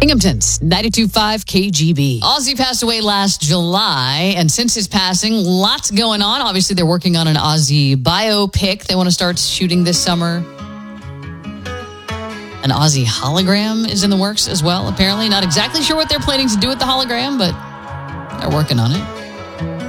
Binghamton's 92.5 KGB. Ozzy passed away last July, and since his passing, lots going on. Obviously, they're working on an Ozzy biopic they want to start shooting this summer. An Ozzy hologram is in the works as well, apparently. Not exactly sure what they're planning to do with the hologram, but they're working on it.